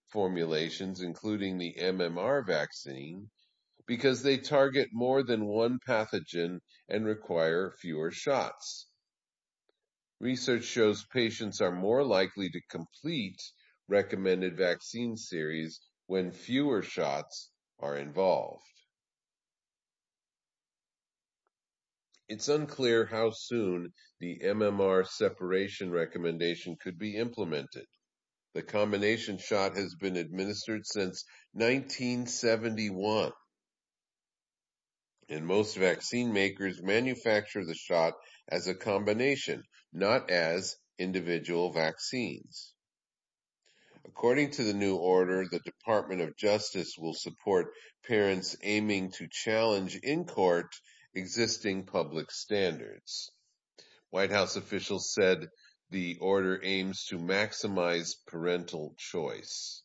formulations, including the MMR vaccine, because they target more than one pathogen and require fewer shots. Research shows patients are more likely to complete recommended vaccine series when fewer shots are involved. It's unclear how soon the MMR separation recommendation could be implemented. The combination shot has been administered since 1971, and most vaccine makers manufacture the shot as a combination, not as individual vaccines. According to the new order, the Department of Justice will support parents aiming to challenge in court existing public standards. White House officials said the order aims to maximize parental choice.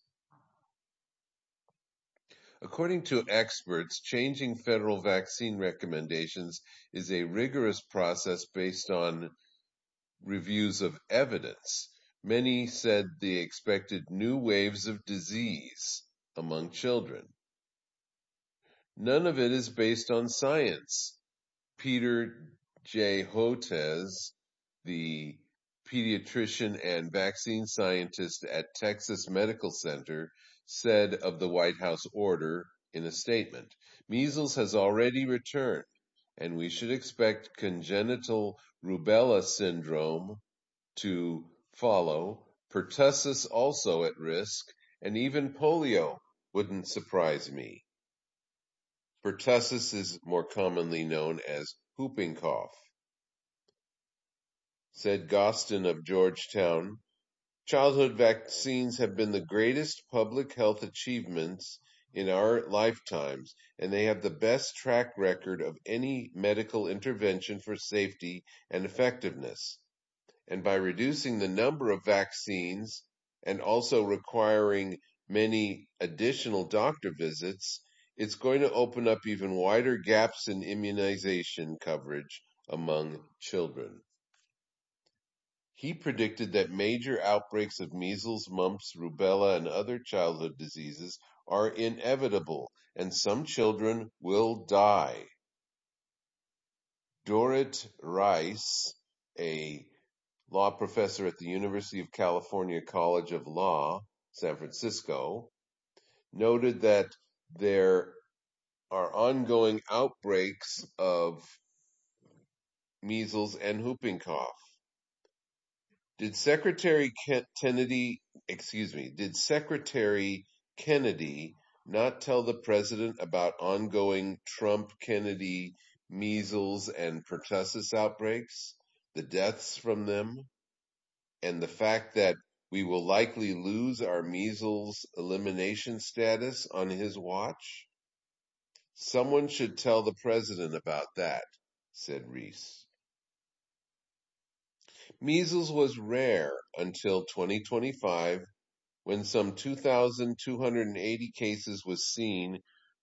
According to experts, changing federal vaccine recommendations is a rigorous process based on reviews of evidence. Many said they expected new waves of disease among children. None of it is based on science. Peter J. Hotez, the pediatrician and vaccine scientist at Texas Medical Center, said of the White House order in a statement, "Measles has already returned, and we should expect congenital rubella syndrome to follow, pertussis also at risk, and even polio wouldn't surprise me." Pertussis is more commonly known as whooping cough. Said Gostin of Georgetown, "Childhood vaccines have been the greatest public health achievements in our lifetimes, and they have the best track record of any medical intervention for safety and effectiveness. And by reducing the number of vaccines and also requiring many additional doctor visits, it's going to open up even wider gaps in immunization coverage among children." He predicted that major outbreaks of measles, mumps, rubella, and other childhood diseases are inevitable, and some children will die. Dorit Rice, a law professor at the University of California College of Law, San Francisco, noted that there are ongoing outbreaks of measles and whooping cough. Did Secretary Kennedy not tell the president about ongoing Trump-Kennedy measles and pertussis outbreaks, the deaths from them, and the fact that we will likely lose our measles elimination status on his watch? "Someone should tell the president about that," said Reese. Measles was rare until 2025, when some 2,280 cases were seen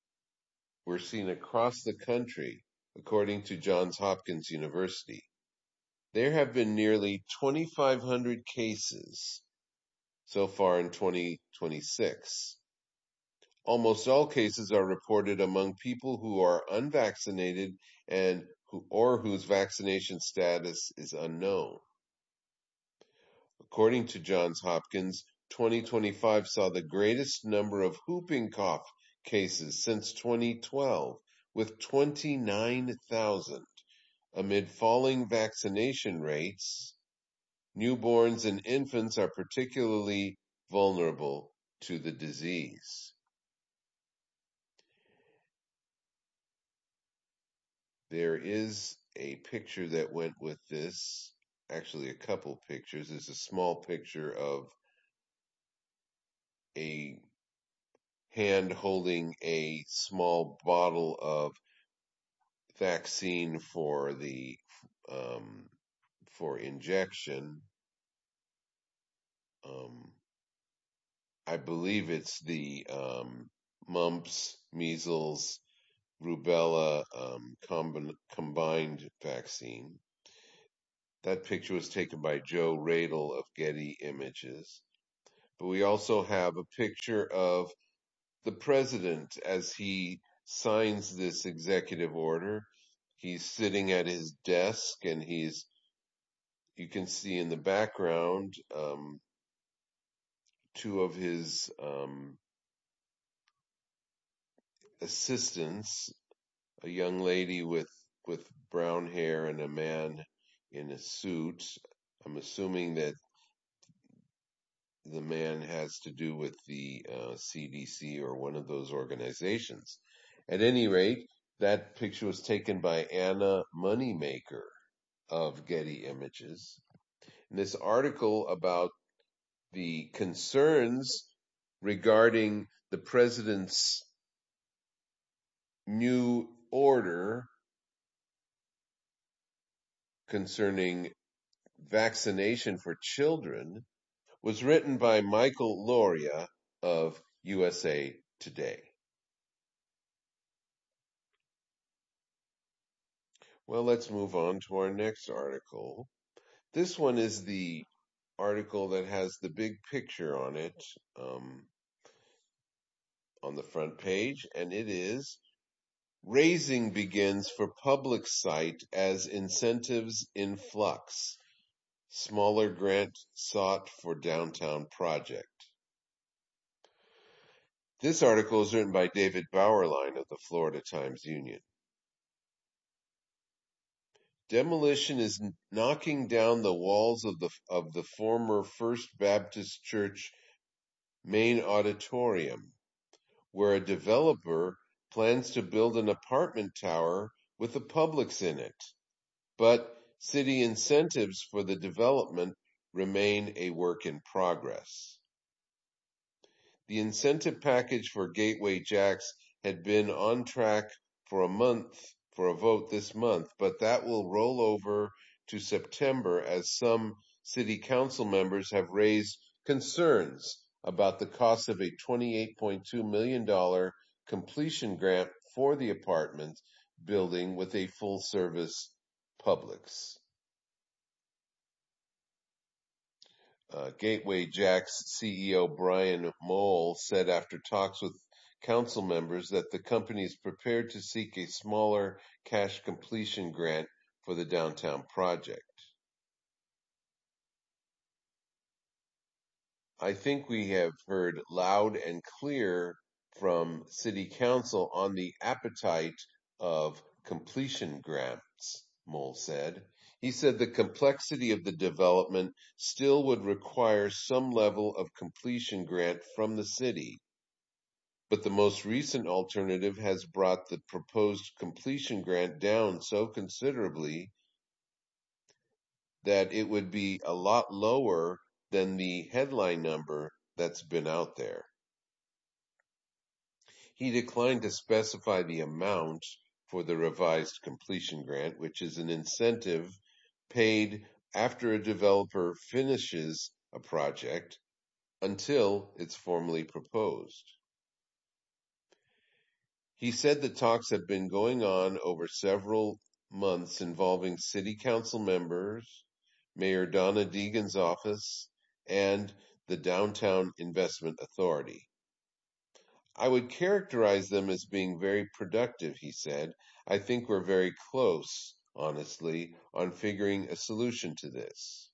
across the country, according to Johns Hopkins University. There have been nearly 2,500 cases so far in 2026. Almost all cases are reported among people who are unvaccinated and whose vaccination status is unknown. According to Johns Hopkins, 2025 saw the greatest number of whooping cough cases since 2012, with 29,000. Amid falling vaccination rates, newborns and infants are particularly vulnerable to the disease. There is a picture that went with this, actually a couple pictures. There's a small picture of a hand holding a small bottle of vaccine for the for injection. I believe it's the mumps, measles, rubella combined vaccine. That picture was taken by Joe Radel of Getty Images. But we also have a picture of the president as he signs this executive order. He's sitting at his desk, and you can see in the background two of his assistants, a young lady with brown hair and a man in a suit. I'm assuming that the man has to do with the CDC or one of those organizations. At any rate, that picture was taken by Anna Moneymaker of Getty Images. And this article about the concerns regarding the president's new order concerning vaccination for children was written by Michael Loria of USA Today. Well, let's move on to our next article. This one is the article that has the big picture on it on the front page, and it is Raising begins for public site as incentives in flux. Smaller grant sought for downtown project. This article is written by David Bauerlein of the Florida Times-Union. Demolition is knocking down the walls of the former First Baptist Church main auditorium, where a developer plans to build an apartment tower with a Publix in it. But city incentives for the development remain a work in progress. The incentive package for Gateway Jacks had been on track for a vote this month, but that will roll over to September as some city council members have raised concerns about the cost of a $28.2 million completion grant for the apartment building with a full-service Publix. Gateway Jacks CEO Brian Mole said after talks with council members that the company is prepared to seek a smaller cash completion grant for the downtown project. I think we have heard loud and clear from City Council on the appetite of completion grants, Mole said. He said the complexity of the development still would require some level of completion grant from the city, but the most recent alternative has brought the proposed completion grant down so considerably that it would be a lot lower than the headline number that's been out there. He declined to specify the amount for the revised completion grant, which is an incentive paid after a developer finishes a project until it's formally proposed. He said the talks have been going on over several months involving city council members, Mayor Donna Deegan's office, and the Downtown Investment Authority. I would characterize them as being very productive, he said. I think we're very close, honestly, on figuring a solution to this.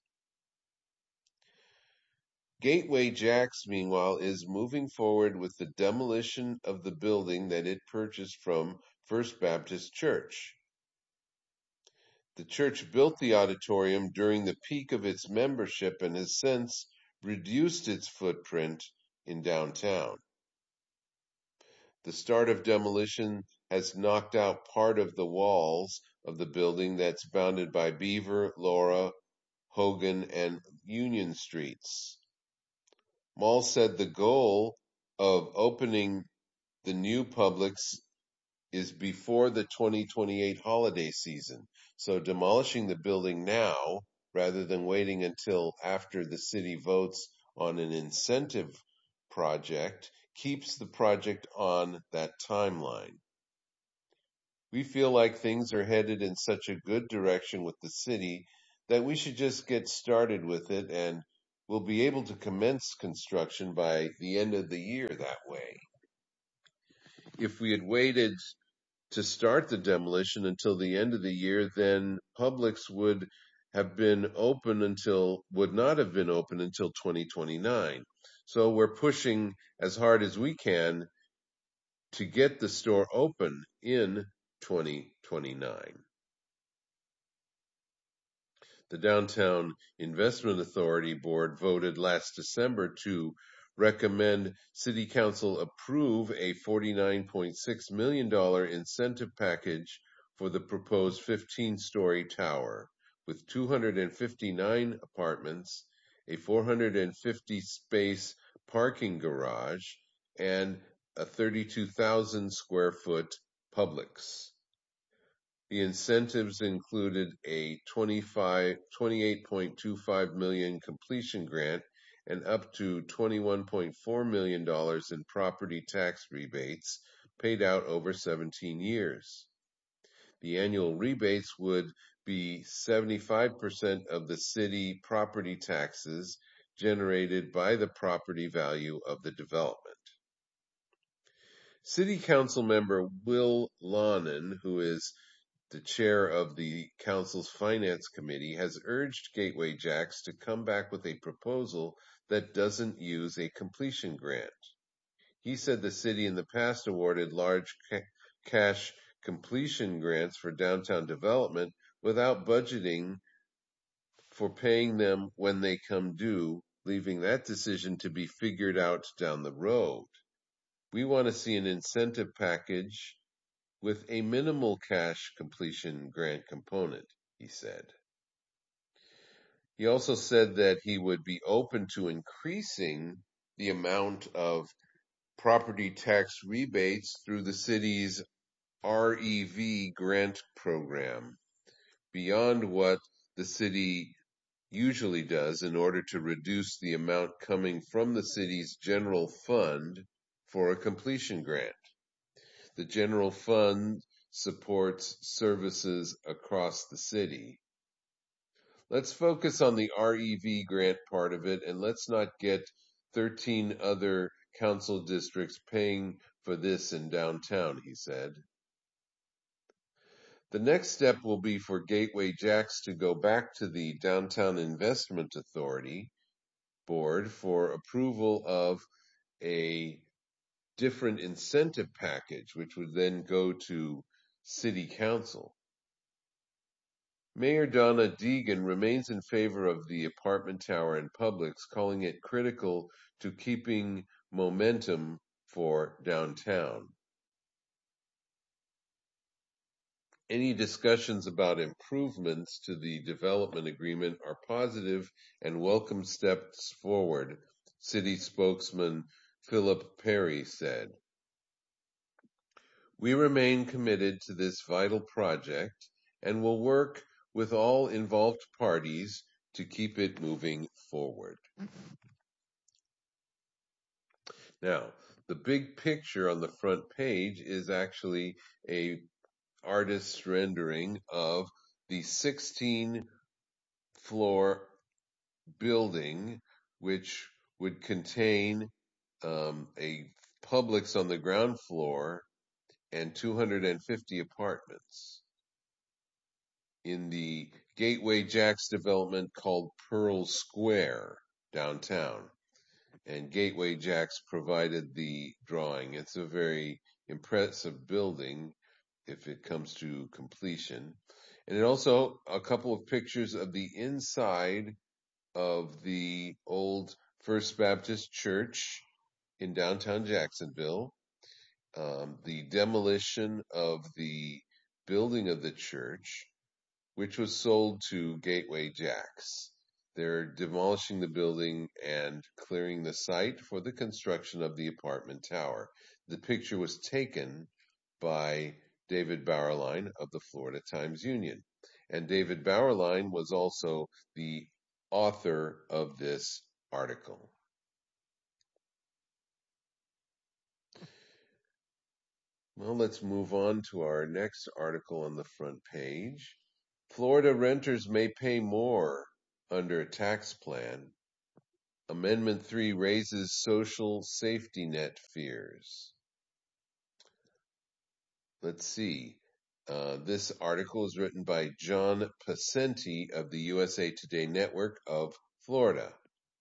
Gateway Jacks, meanwhile, is moving forward with the demolition of the building that it purchased from First Baptist Church. The church built the auditorium during the peak of its membership and has since reduced its footprint in downtown. The start of demolition has knocked out part of the walls of the building that's bounded by Beaver, Laura, Hogan, and Union Streets. Mall said the goal of opening the new Publix is before the 2028 holiday season, so demolishing the building now rather than waiting until after the city votes on an incentive project keeps the project on that timeline. We feel like things are headed in such a good direction with the city that we should just get started with it and will be able to commence construction by the end of the year that way. If we had waited to start the demolition until the end of the year, then Publix would not have been open until 2029. So we're pushing as hard as we can to get the store open in 2029. The Downtown Investment Authority Board voted last December to recommend City Council approve a $49.6 million incentive package for the proposed 15-story tower with 259 apartments, a 450-space parking garage, and a 32,000 square foot Publix. The incentives included a $28.25 million completion grant and up to $21.4 million in property tax rebates paid out over 17 years. The annual rebates would be 75% of the city property taxes generated by the property value of the development. City Council member Will Lonin, who is the chair of the council's finance committee, has urged Gateway Jacks to come back with a proposal that doesn't use a completion grant. He said the city in the past awarded large cash completion grants for downtown development without budgeting for paying them when they come due, leaving that decision to be figured out down the road. We want to see an incentive package with a minimal cash completion grant component, he said. He also said that he would be open to increasing the amount of property tax rebates through the city's REV grant program beyond what the city usually does in order to reduce the amount coming from the city's general fund for a completion grant. The general fund supports services across the city. Let's focus on the REV grant part of it, and let's not get 13 other council districts paying for this in downtown, he said. The next step will be for Gateway Jacks to go back to the Downtown Investment Authority board for approval of a different incentive package, which would then go to City Council. Mayor Donna Deegan remains in favor of the apartment tower in Publix, calling it critical to keeping momentum for downtown. Any discussions about improvements to the development agreement are positive and welcome steps forward, city spokesman Philip Perry said. We remain committed to this vital project and will work with all involved parties to keep it moving forward. Now, the big picture on the front page is actually a artist's rendering of the 16-floor building, which would contain a Publix on the ground floor and 250 apartments. In the Gateway Jacks development called Pearl Square downtown. And Gateway Jacks provided the drawing. It's a very impressive building if it comes to completion. And it also, a couple of pictures of the inside of the old First Baptist Church in downtown Jacksonville, the demolition of the building of the church, which was sold to Gateway Jacks. They're demolishing the building and clearing the site for the construction of the apartment tower. The picture was taken by David Bauerlein of the Florida Times-Union. And David Bauerlein was also the author of this article. Well, let's move on to our next article on the front page. Florida renters may pay more under a tax plan. Amendment 3 raises social safety net fears. Let's see. This article is written by John Pacenti of the USA Today Network of Florida.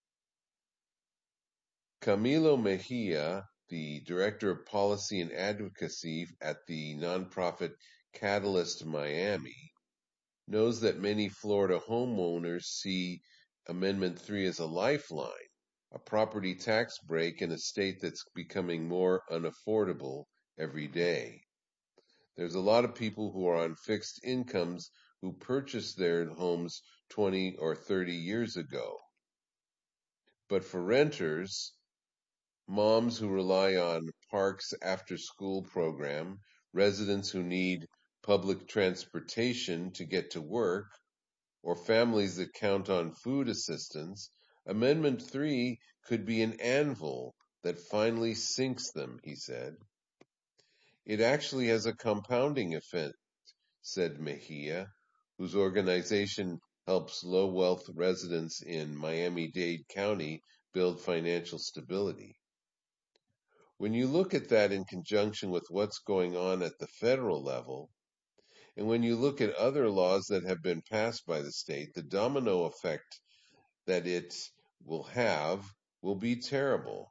Camilo Mejia, the Director of Policy and Advocacy at the nonprofit Catalyst Miami, knows that many Florida homeowners see Amendment 3 as a lifeline, a property tax break in a state that's becoming more unaffordable every day. There's a lot of people who are on fixed incomes who purchased their homes 20 or 30 years ago. But for renters, moms who rely on parks after school program, residents who need public transportation to get to work, or families that count on food assistance, Amendment 3 could be an anvil that finally sinks them, he said. It actually has a compounding effect, said Mejia, whose organization helps low-wealth residents in Miami-Dade County build financial stability. When you look at that in conjunction with what's going on at the federal level, and when you look at other laws that have been passed by the state, the domino effect that it will have will be terrible.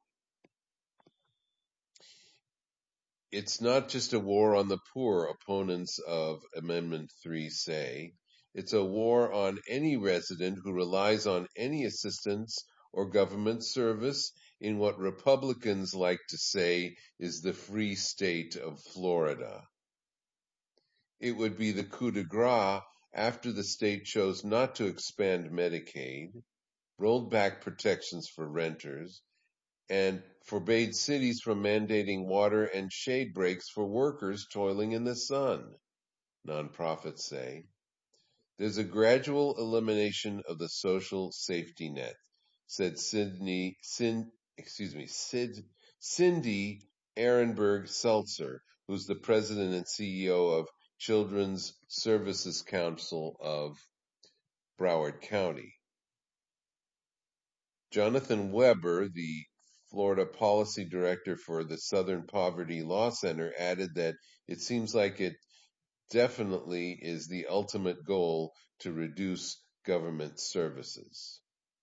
It's not just a war on the poor, opponents of Amendment 3 say. It's a war on any resident who relies on any assistance or government service in what Republicans like to say is the free state of Florida. It would be the coup de grace after the state chose not to expand Medicaid, rolled back protections for renters, and forbade cities from mandating water and shade breaks for workers toiling in the sun, nonprofits say. There's a gradual elimination of the social safety net, said Cindy Ehrenberg Seltzer, who's the president and CEO of Children's Services Council of Broward County. Jonathan Weber, the Florida policy director for the Southern Poverty Law Center, added that it seems like it definitely is the ultimate goal to reduce government services.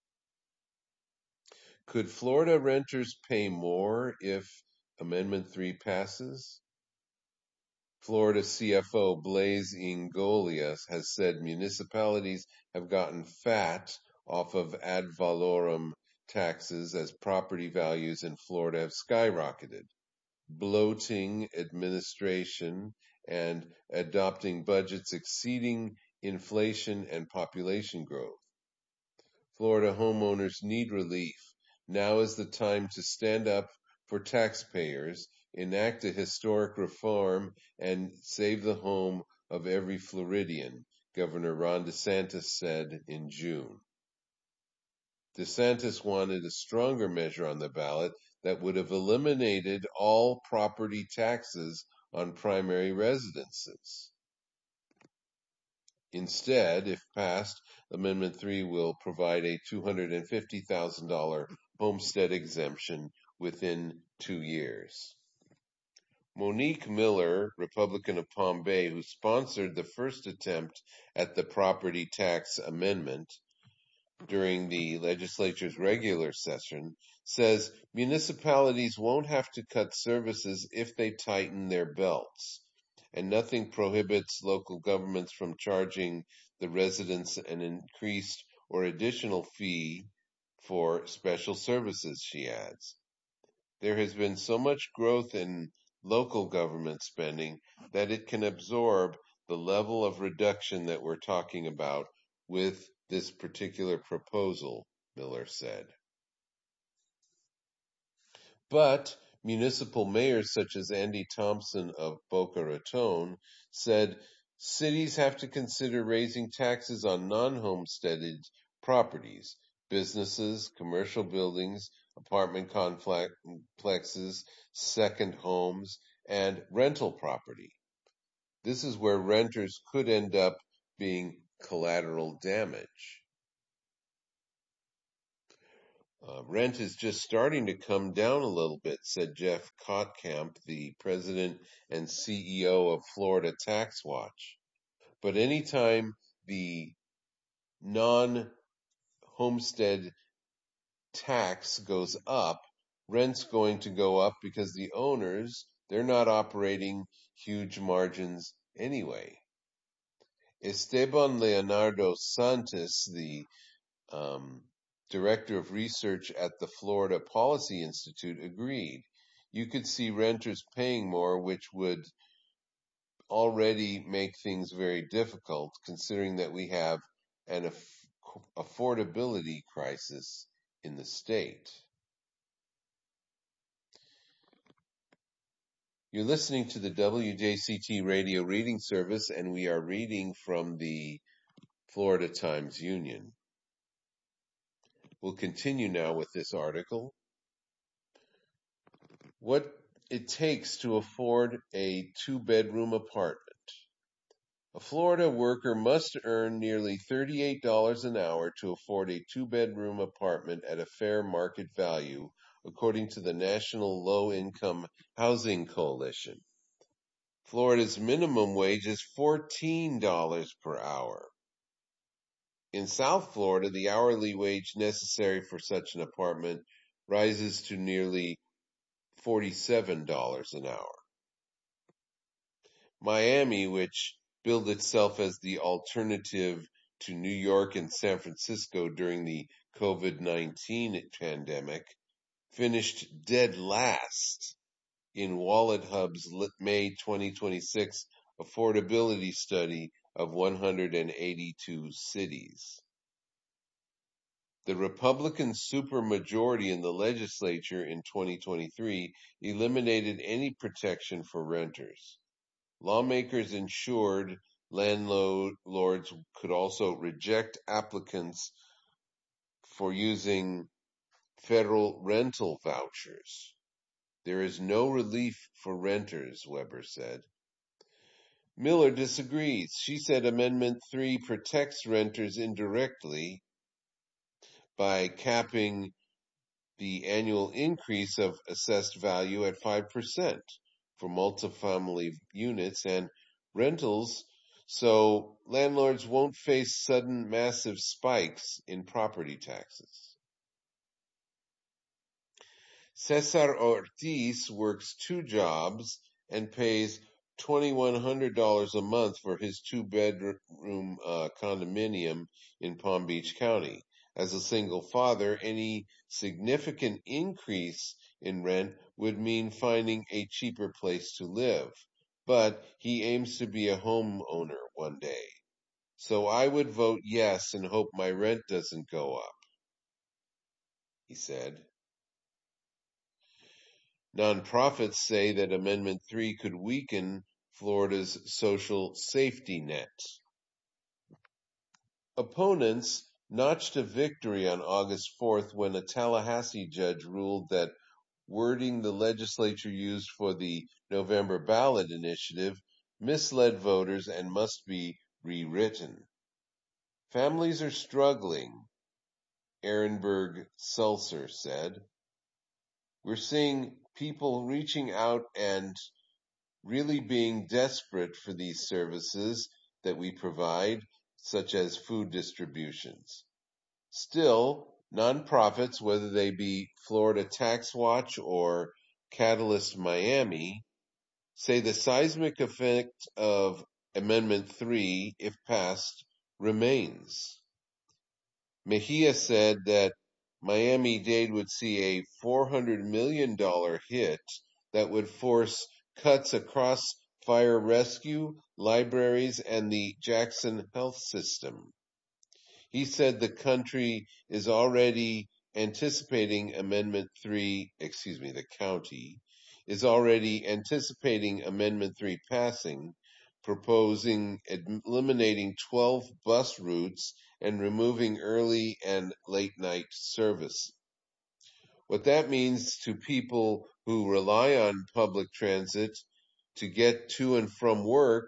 Could Florida renters pay more if Amendment 3 passes? Florida CFO Blaise Ingolias has said municipalities have gotten fat off of ad valorem taxes as property values in Florida have skyrocketed, bloating administration and adopting budgets exceeding inflation and population growth. Florida homeowners need relief. Now is the time to stand up for taxpayers, enact a historic reform, and save the home of every Floridian, Governor Ron DeSantis said in June. DeSantis wanted a stronger measure on the ballot that would have eliminated all property taxes on primary residences. Instead, if passed, Amendment 3 will provide a $250,000 homestead exemption within 2 years. Monique Miller, Republican of Palm Bay, who sponsored the first attempt at the property tax amendment during the legislature's regular session, says municipalities won't have to cut services if they tighten their belts, and nothing prohibits local governments from charging the residents an increased or additional fee for special services, she adds. There has been so much growth in local government spending that it can absorb the level of reduction that we're talking about with this particular proposal, Miller said. But municipal mayors such as Andy Thompson of Boca Raton said cities have to consider raising taxes on non-homesteaded properties, businesses, commercial buildings, apartment complexes, second homes, and rental property. This is where renters could end up being collateral damage. Rent is just starting to come down a little bit, said Jeff Kottkamp, the president and CEO of Florida Tax Watch. But anytime the non-homestead tax goes up, rent's going to go up because the owners, they're not operating huge margins anyway. Esteban Leonardo Santos, the director of research at the Florida Policy Institute, agreed. You could see renters paying more, which would already make things very difficult, considering that we have an affordability crisis in the state. You're listening to the WJCT radio reading service, and we are reading from the Florida Times-Union. We'll continue now with this article. What it takes to afford a two-bedroom apartment. A Florida worker must earn nearly $38 an hour to afford a two-bedroom apartment at a fair market value, according to the National Low-Income Housing Coalition. Florida's minimum wage is $14 per hour. In South Florida, the hourly wage necessary for such an apartment rises to nearly $47 an hour. Miami, which billed itself as the alternative to New York and San Francisco during the COVID-19 pandemic, finished dead last in WalletHub's May 2026 affordability study of 182 cities. The Republican supermajority in the legislature in 2023 eliminated any protection for renters. Lawmakers ensured landlords could also reject applicants for using federal rental vouchers. There is no relief for renters, Weber said. Miller disagrees. She said Amendment 3 protects renters indirectly by capping the annual increase of assessed value at 5% for multifamily units and rentals, so landlords won't face sudden massive spikes in property taxes. Cesar Ortiz works two jobs and pays $2,100 a month for his two-bedroom condominium in Palm Beach County. As a single father, any significant increase in rent would mean finding a cheaper place to live. But he aims to be a homeowner one day. So I would vote yes and hope my rent doesn't go up, he said. Nonprofits say that Amendment 3 could weaken Florida's social safety net. Opponents notched a victory on August 4th when a Tallahassee judge ruled that wording the legislature used for the November ballot initiative misled voters and must be rewritten. Families are struggling, Ehrenberg Seltzer said. We're seeing people reaching out and really being desperate for these services that we provide, such as food distributions. Still, nonprofits, whether they be Florida Tax Watch or Catalyst Miami, say the seismic effect of Amendment 3, if passed, remains. Mejia said that Miami-Dade would see a $400 million hit that would force cuts across fire rescue, libraries, and the Jackson health system. He said the country is already anticipating Amendment 3, the county is already anticipating Amendment 3 passing, proposing eliminating 12 bus routes and removing early and late night service. What that means to people who rely on public transit to get to and from work,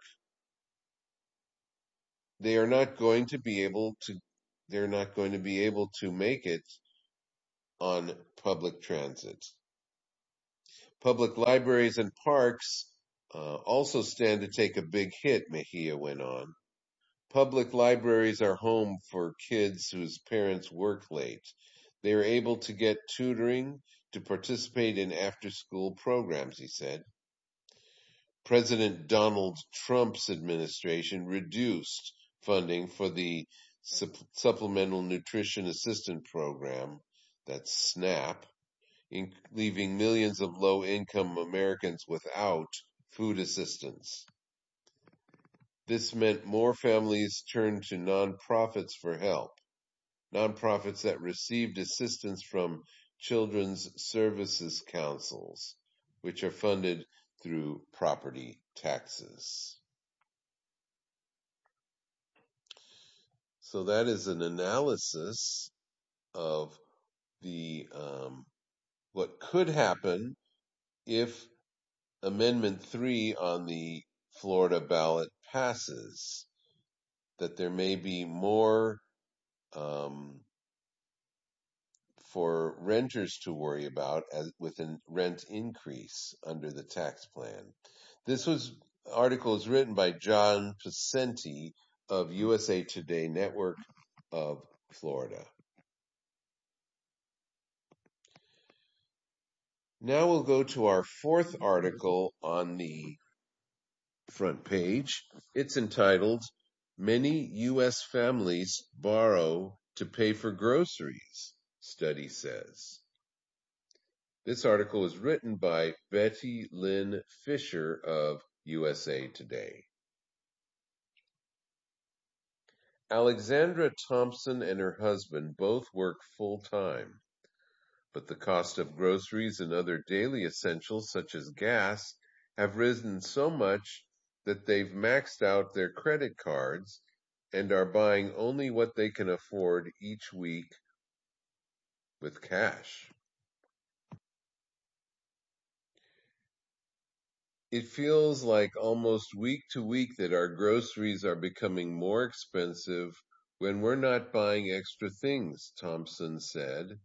they're not going to be able to make it on public transit. Public libraries and parks also stand to take a big hit, Mejia went on. Public libraries are home for kids whose parents work late. They are able to get tutoring to participate in after-school programs, he said. President Donald Trump's administration reduced funding for the Supplemental Nutrition Assistance Program, that's SNAP, leaving millions of low-income Americans without food assistance. This meant more families turned to nonprofits for help, nonprofits that received assistance from children's services councils, which are funded through property taxes. So that is an analysis of the what could happen if Amendment 3 on the Florida ballot passes, that there may be more for renters to worry about with a rent increase under the tax plan. This article is written by John Pacenti of USA Today Network of Florida. Now we'll go to our fourth article on the front page. It's entitled, Many U.S. Families Borrow to Pay for Groceries, Study Says. This article was written by Betty Lynn Fisher of USA Today. Alexandra Thompson and her husband both work full-time, but the cost of groceries and other daily essentials such as gas have risen so much that they've maxed out their credit cards and are buying only what they can afford each week with cash. It feels like almost week to week that our groceries are becoming more expensive when we're not buying extra things, Thompson said.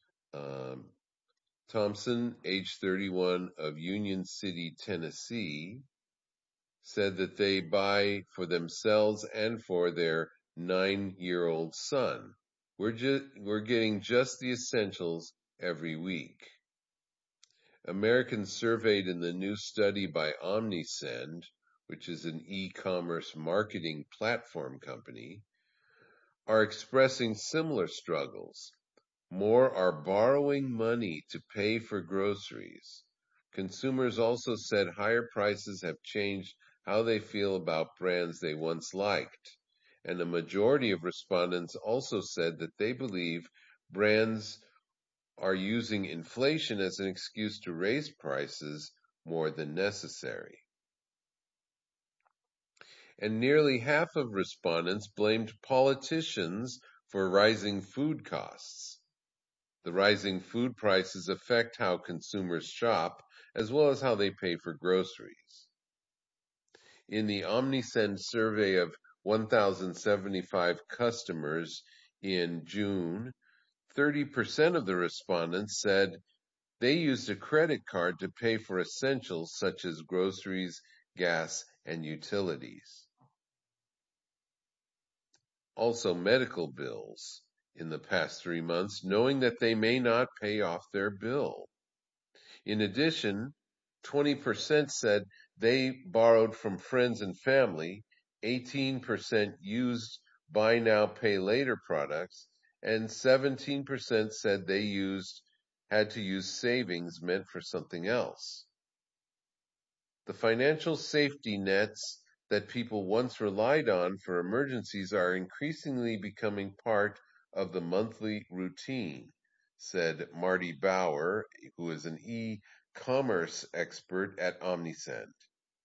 Thompson, age 31, of Union City, Tennessee, said that they buy for themselves and for their 9-year-old son. We're getting just the essentials every week. Americans surveyed in the new study by OmniSend, which is an e-commerce marketing platform company, are expressing similar struggles. More are borrowing money to pay for groceries. Consumers also said higher prices have changed how they feel about brands they once liked, and a majority of respondents also said that they believe brands are using inflation as an excuse to raise prices more than necessary. And nearly half of respondents blamed politicians for rising food costs. The rising food prices affect how consumers shop, as well as how they pay for groceries. In the OmniSend survey of 1,075 customers in June, 30% of the respondents said they used a credit card to pay for essentials such as groceries, gas, and utilities. Also, medical bills in the past 3 months, knowing that they may not pay off their bill. In addition, 20% said they borrowed from friends and family, 18% used buy now, pay later products, and 17% said they had to use savings meant for something else. The financial safety nets that people once relied on for emergencies are increasingly becoming part of the monthly routine, said Marty Bauer, who is an e-commerce expert at OmniSend.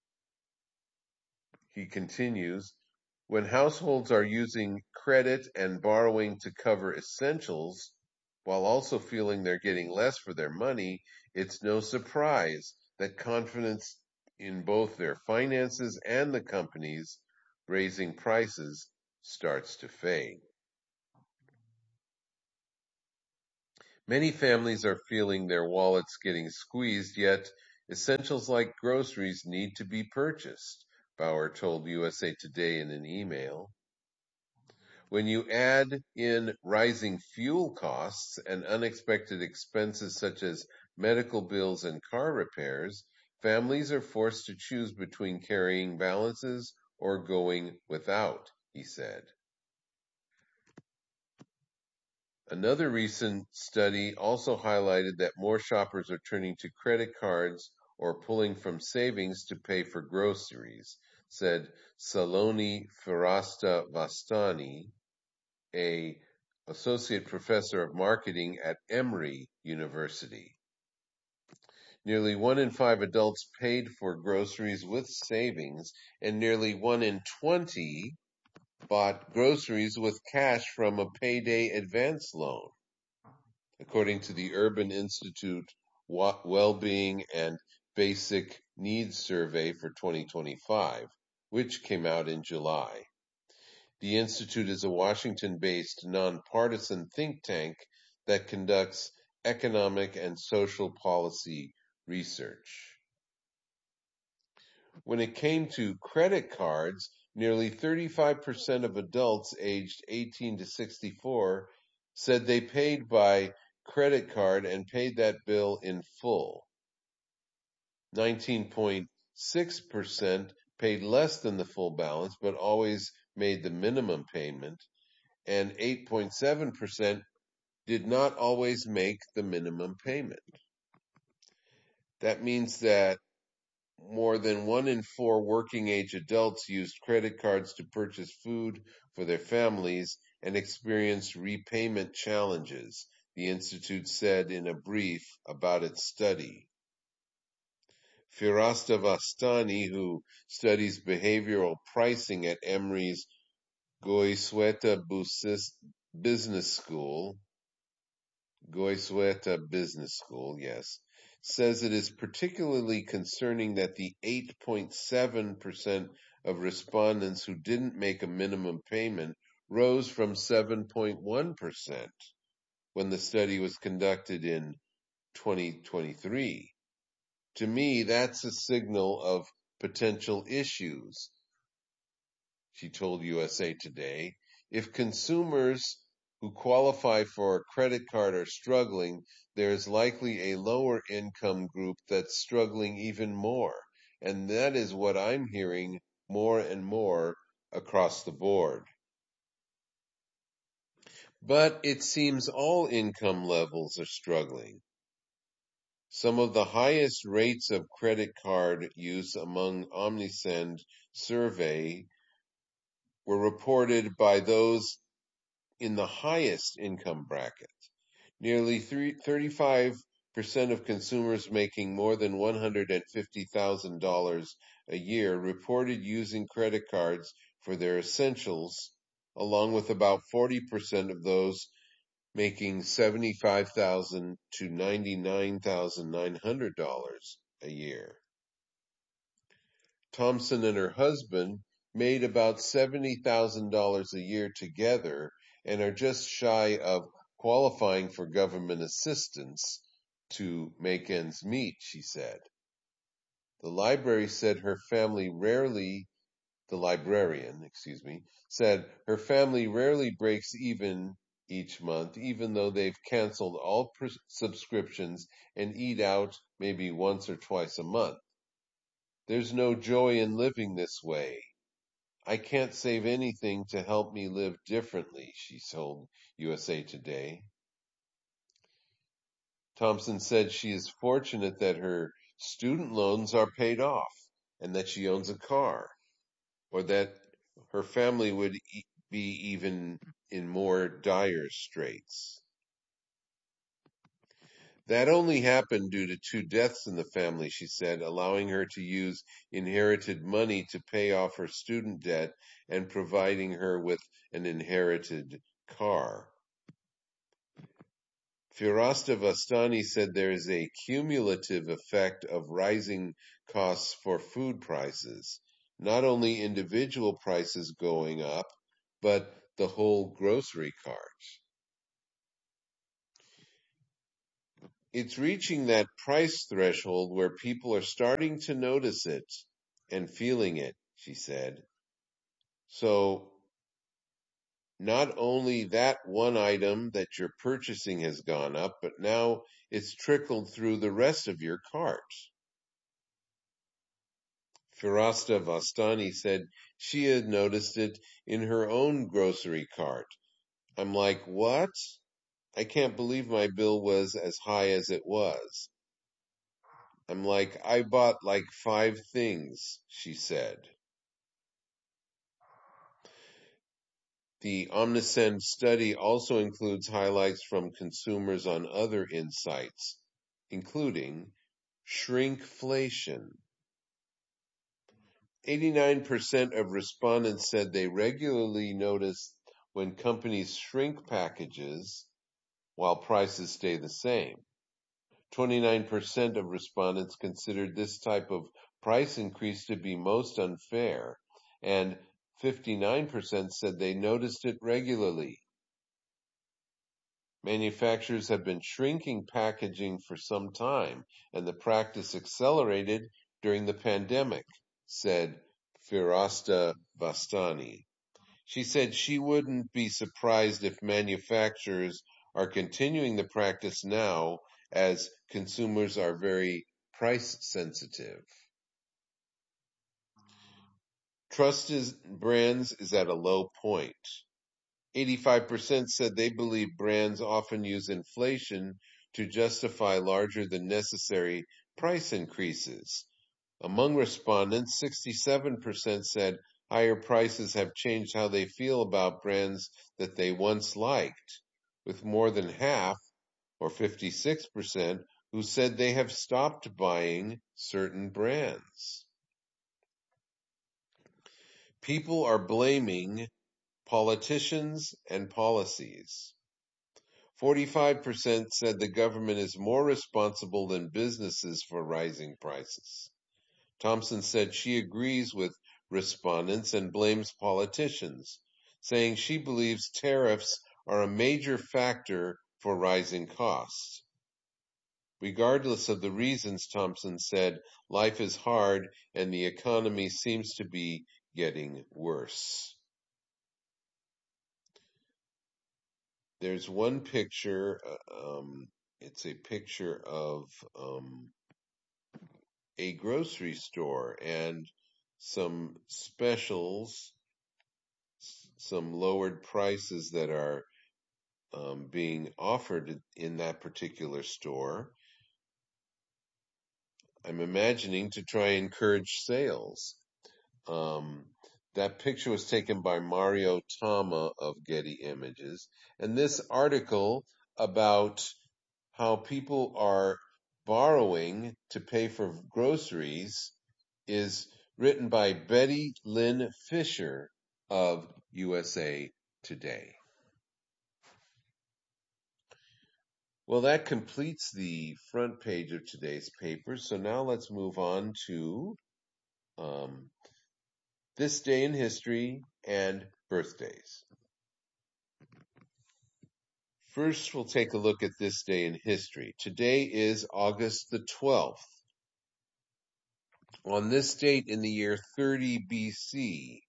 He continues, when households are using credit and borrowing to cover essentials, while also feeling they're getting less for their money, it's no surprise that confidence in both their finances and the companies raising prices starts to fade. Many families are feeling their wallets getting squeezed, yet essentials like groceries need to be purchased, Bauer told USA Today in an email. When you add in rising fuel costs and unexpected expenses such as medical bills and car repairs, families are forced to choose between carrying balances or going without, he said. Another recent study also highlighted that more shoppers are turning to credit cards or pulling from savings to pay for groceries, said Saloni Firasta-Vastani, a associate professor of marketing at Emory University. Nearly 1 in 5 adults paid for groceries with savings, and nearly 1 in 20 bought groceries with cash from a payday advance loan, according to the Urban Institute Wellbeing and Basic Needs Survey for 2025, which came out in July. The Institute is a Washington-based nonpartisan think tank that conducts economic and social policy research. When it came to credit cards, nearly 35% of adults aged 18 to 64 said they paid by credit card and paid that bill in full. 19.6% paid less than the full balance but always made the minimum payment, and 8.7% did not always make the minimum payment. That means that more than 1 in 4 working age adults used credit cards to purchase food for their families and experienced repayment challenges, the Institute said in a brief about its study. Firasta-Vastani, who studies behavioral pricing at Emory's Goizueta Business School, yes, says it is particularly concerning that the 8.7% of respondents who didn't make a minimum payment rose from 7.1% when the study was conducted in 2023. To me, that's a signal of potential issues, she told USA Today. If consumers who qualify for a credit card are struggling, there is likely a lower income group that's struggling even more. And that is what I'm hearing more and more across the board. But it seems all income levels are struggling. Some of the highest rates of credit card use among OmniSend survey were reported by those in the highest income bracket. Nearly 35% of consumers making more than $150,000 a year reported using credit cards for their essentials, along with about 40% of those making $75,000 to $99,900 a year. Thompson and her husband made about $70,000 a year together and are just shy of qualifying for government assistance to make ends meet, she said. The librarian said her family rarely breaks even each month, even though they've canceled all subscriptions and eat out maybe once or twice a month. There's no joy in living this way. I can't save anything to help me live differently, she told USA Today. Thompson said she is fortunate that her student loans are paid off and that she owns a car, or that her family would be even in more dire straits. That only happened due to 2 deaths in the family, she said, allowing her to use inherited money to pay off her student debt and providing her with an inherited car. Firasta-Vastani said there is a cumulative effect of rising costs for food prices, not only individual prices going up, but the whole grocery cart. It's reaching that price threshold where people are starting to notice it and feeling it, she said. So not only that one item that you're purchasing has gone up, but now it's trickled through the rest of your cart. Firasta Vastani said she had noticed it in her own grocery cart. I'm like, what? I can't believe my bill was as high as it was. I'm like, I bought like 5 things, she said. The Omnisend study also includes highlights from consumers on other insights, including shrinkflation. 89% of respondents said they regularly notice when companies shrink packages while prices stay the same. 29% of respondents considered this type of price increase to be most unfair, and 59% said they noticed it regularly. Manufacturers have been shrinking packaging for some time, and the practice accelerated during the pandemic, said Firasta Bastani. She said she wouldn't be surprised if manufacturers are continuing the practice now as consumers are very price sensitive. Trust in brands is at a low point. 85% said they believe brands often use inflation to justify larger than necessary price increases. Among respondents, 67% said higher prices have changed how they feel about brands that they once liked, with more than half, or 56%, who said they have stopped buying certain brands. People are blaming politicians and policies. 45% said the government is more responsible than businesses for rising prices. Thompson said she agrees with respondents and blames politicians, saying she believes tariffs are a major factor for rising costs. Regardless of the reasons, Thompson said, life is hard and the economy seems to be getting worse. There's one picture, it's a picture of a grocery store and some specials, some lowered prices that are being offered in that particular store. I'm imagining to try and encourage sales. That picture was taken by Mario Tama of Getty Images. And this article about how people are borrowing to pay for groceries is written by Betty Lynn Fisher of USA Today. Well, that completes the front page of today's paper. So now let's move on to this day in history and birthdays. First, we'll take a look at this day in history. Today is August the 12th. On this date in the year 30 BC,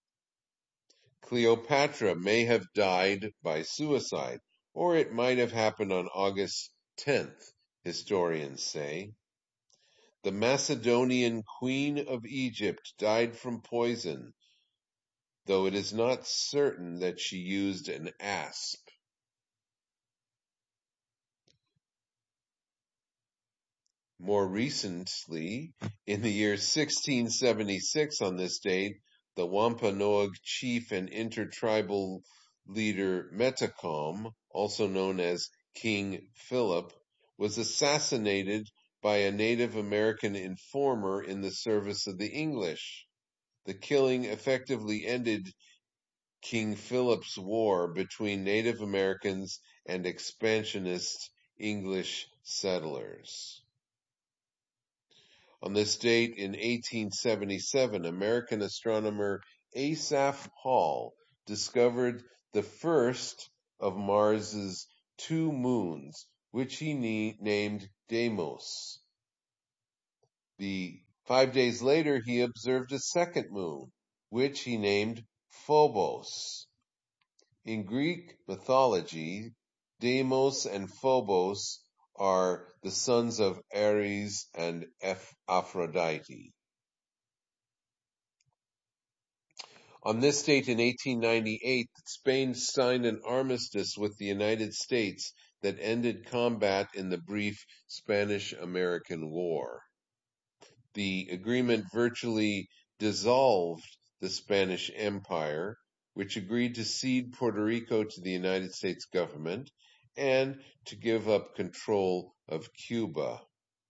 Cleopatra may have died by suicide, or it might have happened on August 10th, historians say. The Macedonian Queen of Egypt died from poison, though it is not certain that she used an asp. More recently, in the year 1676 on this date, the Wampanoag chief and intertribal leader Metacom, also known as King Philip, was assassinated by a Native American informer in the service of the English. The killing effectively ended King Philip's war between Native Americans and expansionist English settlers. On this date in 1877, American astronomer Asaph Hall discovered the first of Mars's 2 moons, which he named Deimos. 5 days later, he observed a second moon, which he named Phobos. In Greek mythology, Deimos and Phobos are the sons of Ares and Aphrodite. On this date in 1898, Spain signed an armistice with the United States that ended combat in the brief Spanish-American War. The agreement virtually dissolved the Spanish Empire, which agreed to cede Puerto Rico to the United States government and to give up control of Cuba.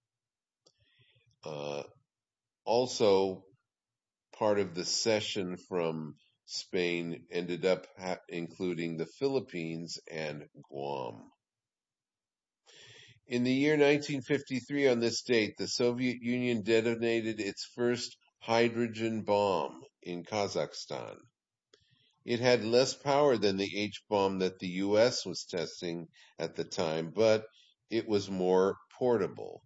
Also, part of the cession from Spain ended up including the Philippines and Guam. In the year 1953, on this date, the Soviet Union detonated its first hydrogen bomb in Kazakhstan. It had less power than the H-bomb that the U.S. was testing at the time, but it was more portable.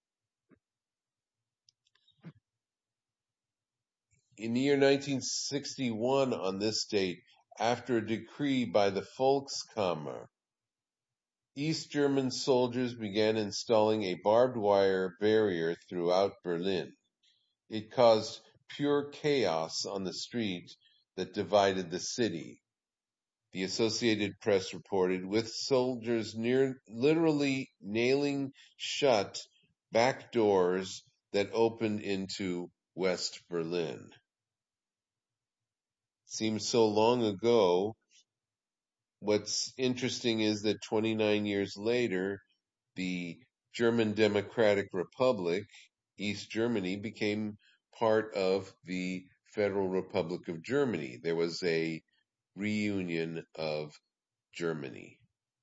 In the year 1961, on this date, after a decree by the Volkskammer, East German soldiers began installing a barbed wire barrier throughout Berlin. It caused pure chaos on the street that divided the city. The Associated Press reported, with soldiers literally nailing shut back doors that opened into West Berlin. Seems so long ago. What's interesting is that 29 years later, the German Democratic Republic, East Germany, became part of the Federal Republic of Germany. There was a reunion of Germany.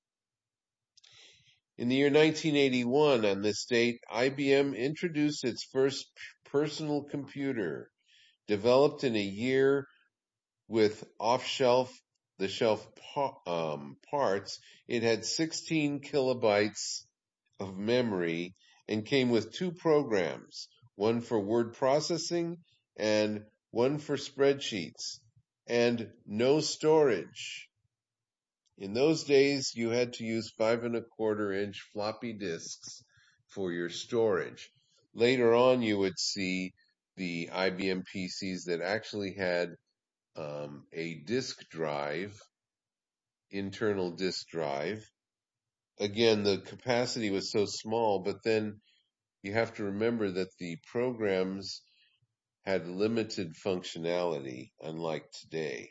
In the year 1981, on this date, IBM introduced its first personal computer, developed in a year with the-shelf parts. It had 16 kilobytes of memory and came with two programs, one for word processing and one for spreadsheets, and no storage. In those days, you had to use 5¼ inch floppy disks for your storage. Later on, you would see the IBM PCs that actually had a disk drive, internal disk drive. Again, the capacity was so small, but then you have to remember that the programs had limited functionality, unlike today.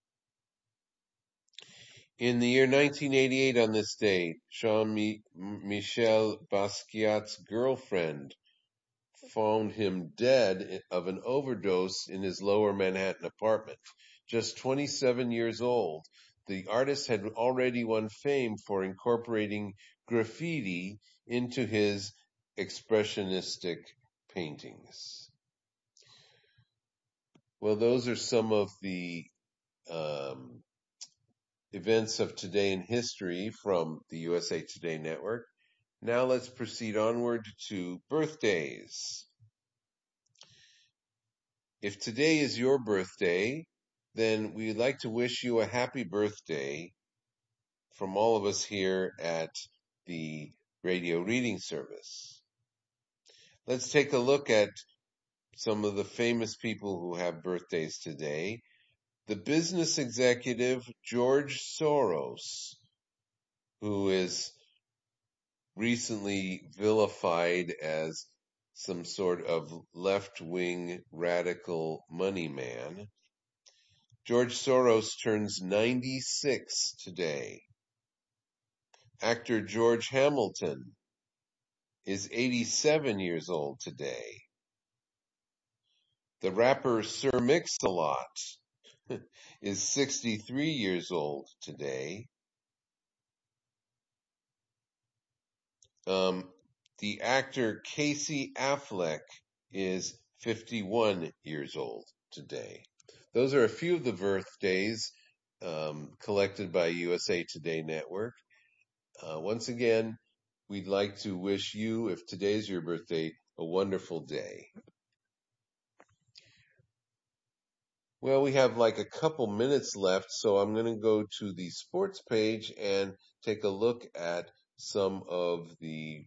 In the year 1988, on this date, Jean-Michel Basquiat's girlfriend found him dead of an overdose in his lower Manhattan apartment. Just 27 years old, the artist had already won fame for incorporating graffiti into his expressionistic paintings. Well, those are some of the events of today in history from the USA Today Network. Now let's proceed onward to birthdays. If today is your birthday, then we'd like to wish you a happy birthday from all of us here at the radio reading service. Let's take a look at some of the famous people who have birthdays today. The business executive George Soros, who is recently vilified as some sort of left-wing radical money man. George Soros turns 96 today. Actor George Hamilton is 87 years old today. The rapper Sir Mix-a-Lot is 63 years old today. The actor Casey Affleck is 51 years old today. Those are a few of the birthdays collected by USA Today Network. Once again, we'd like to wish you, if today's your birthday, a wonderful day. Well, we have like a couple minutes left, so I'm going to go to the sports page and take a look at some of the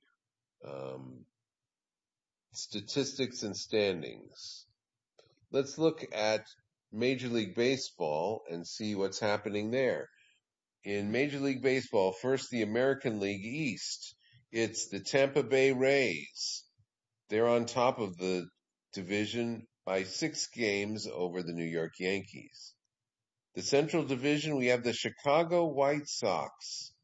statistics and standings. Let's look at Major League Baseball and see what's happening there. In Major League Baseball, first the American League East. It's the Tampa Bay Rays. They're on top of the division by 6 games over the New York Yankees. The Central Division, we have the Chicago White Sox.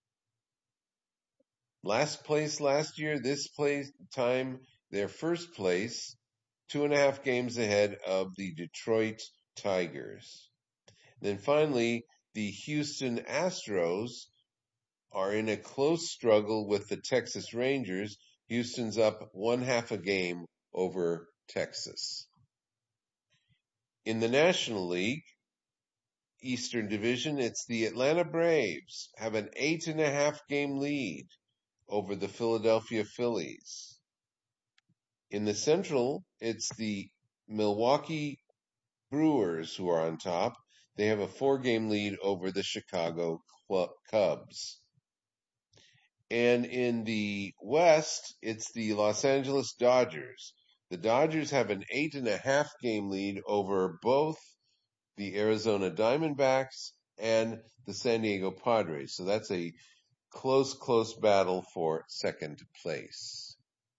Last place last year, this time they're first place, 2.5 games ahead of the Detroit Tigers. Then finally, the Houston Astros are in a close struggle with the Texas Rangers. Houston's up 1/2 a game over Texas. In the National League, Eastern Division, it's the Atlanta Braves, have an 8.5 game lead over the Philadelphia Phillies. In the Central, it's the Milwaukee Brewers who are on top. They have a 4-game lead over the Chicago Cubs. And in the West, it's the Los Angeles Dodgers. The Dodgers have an 8.5 game lead over both the Arizona Diamondbacks and the San Diego Padres. So that's a close battle for second place.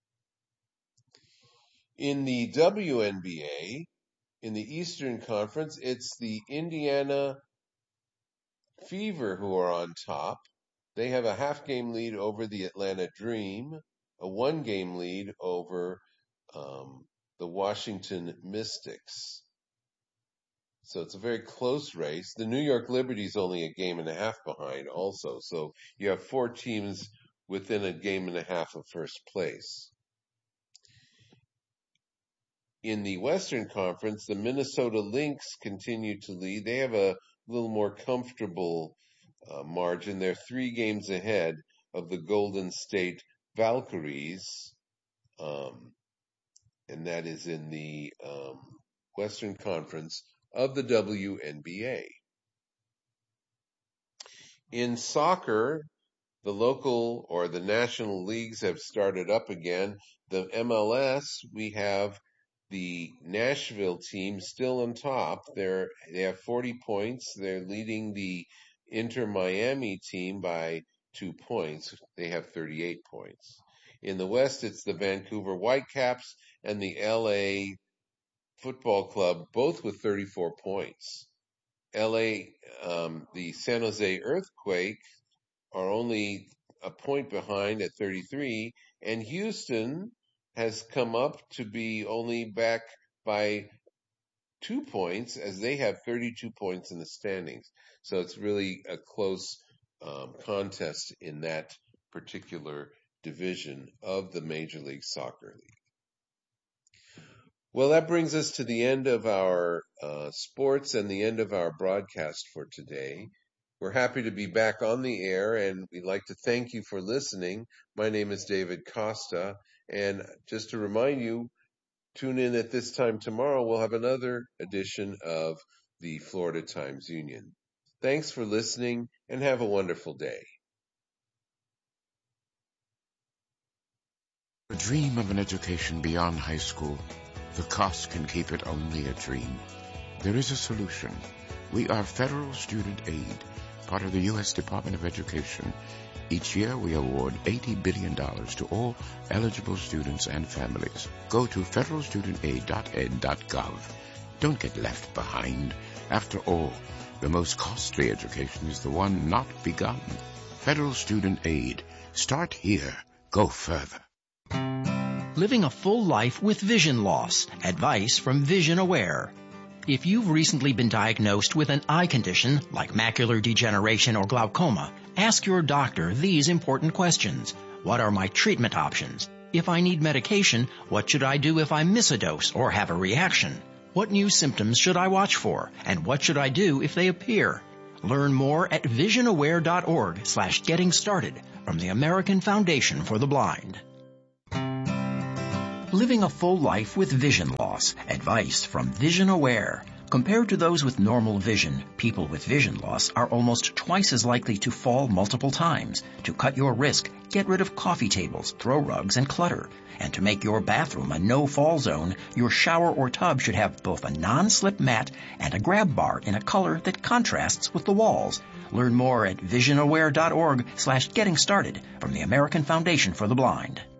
In the WNBA, in the Eastern Conference, it's the Indiana Fever who are on top. They have a 1/2 game lead over the Atlanta Dream, a 1-game lead over the Washington Mystics. So it's a very close race. The New York Liberty's only a 1.5 games behind also. So you have 4 teams within a 1.5 games of first place. In the Western Conference, the Minnesota Lynx continue to lead. They have a little more comfortable margin. They're 3 games ahead of the Golden State Valkyries, and that is in the Western Conference of the WNBA. In soccer, the local or the national leagues have started up again. The MLS, we have the Nashville team still on top. They have 40 points. They're leading the Inter Miami team by 2 points. They have 38 points. In the West, it's the Vancouver Whitecaps and the LA Football Club, both with 34 points. LA, the San Jose Earthquake are only a point behind at 33, and Houston has come up to be only back by 2 points as they have 32 points in the standings. So it's really a close contest in that particular division of the Major League Soccer League. Well, that brings us to the end of our sports and the end of our broadcast for today. We're happy to be back on the air, and we'd like to thank you for listening. My name is David Costa, and just to remind you, tune in at this time tomorrow. We'll have another edition of the Florida Times Union. Thanks for listening, and have a wonderful day. A dream of an education beyond high school, the cost can keep it only a dream. There is a solution. We are Federal Student Aid, part of the U.S. Department of Education. Each year we award $80 billion to all eligible students and families. Go to federalstudentaid.ed.gov. Don't get left behind. After all, the most costly education is the one not begun. Federal Student Aid. Start here. Go further. Living a full life with vision loss. Advice from Vision Aware. If you've recently been diagnosed with an eye condition like macular degeneration or glaucoma, ask your doctor these important questions. What are my treatment options? If I need medication, what should I do if I miss a dose or have a reaction? What new symptoms should I watch for? And what should I do if they appear? Learn more at visionaware.org/getting started from the American Foundation for the Blind. Living a full life with vision loss. Advice from Vision Aware. Compared to those with normal vision, people with vision loss are almost twice as likely to fall multiple times. To cut your risk, get rid of coffee tables, throw rugs, and clutter. And to make your bathroom a no-fall zone, your shower or tub should have both a non-slip mat and a grab bar in a color that contrasts with the walls. Learn more at visionaware.org/getting started from the American Foundation for the Blind.